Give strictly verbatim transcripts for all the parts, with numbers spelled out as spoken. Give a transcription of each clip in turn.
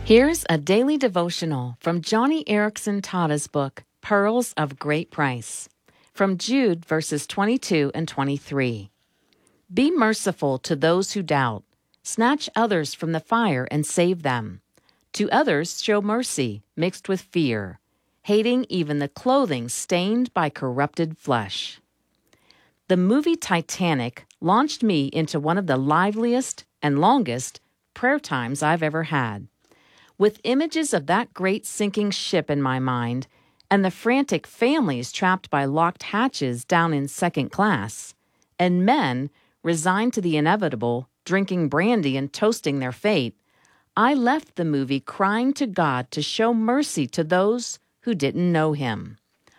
Here's a daily devotional from Joni Eareckson Tada's book, Pearls of Great Price, from Jude verses twenty-two and twenty-three. Be merciful to those who doubt. Snatch others from the fire and save them. To others show mercy mixed with fear, hating even the clothing stained by corrupted flesh. The movie Titanic launched me into one of the liveliest and longest prayer times I've ever had. With images of that great sinking ship in my mind and the frantic families trapped by locked hatches down in second class, and men resigned to the inevitable, drinking brandy and toasting their fate, I left the movie crying to God to show mercy to those who didn't know Him.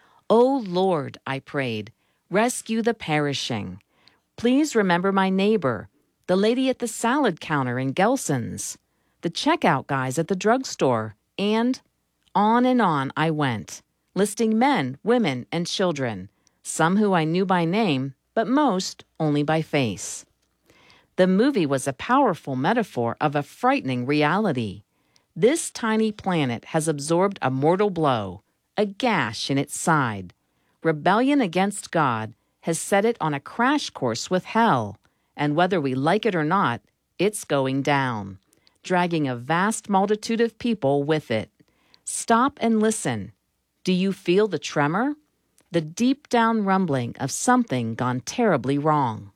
"O Lord," I prayed, "rescue the perishing. Please remember my neighbor, the lady at the salad counter in Gelson's, the checkout guys at the drugstore," and on and on I went, listing men, women, and children, some who I knew by name, but most only by face. The movie was a powerful metaphor of a frightening reality. This tiny planet has absorbed a mortal blow, a gash in its side. Rebellion against God has set it on a crash course with hell, and whether we like it or not, it's going down, dragging a vast multitude of people with it. Stop and listen. Do you feel the tremor? The deep-down rumbling of something gone terribly wrong.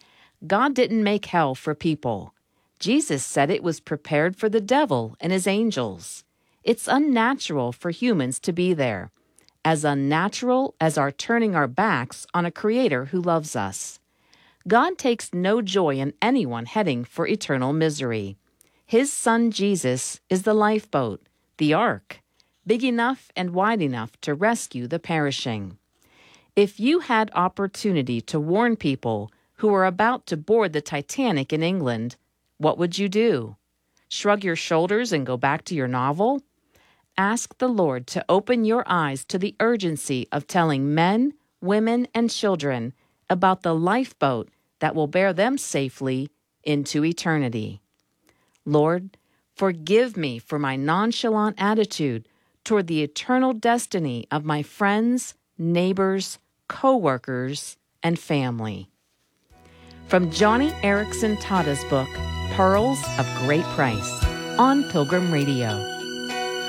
God didn't make hell for people. Jesus said it was prepared for the devil and his angels. It's unnatural for humans to be there, as unnatural as our turning our backs on a Creator who loves us. God takes no joy in anyone heading for eternal misery. His Son Jesus is the lifeboat, the ark, big enough and wide enough to rescue the perishing. If you had opportunity to warn people who are about to board the Titanic in England, what would you do? Shrug your shoulders and go back to your novel? Ask the Lord to open your eyes to the urgency of telling men, women, and children about the lifeboat that will bear them safely into eternity. Lord, forgive me for my nonchalant attitude toward the eternal destiny of my friends, neighbors, co-workers, and family. From Joni Eareckson Tada's book, Pearls of Great Price, on Pilgrim Radio.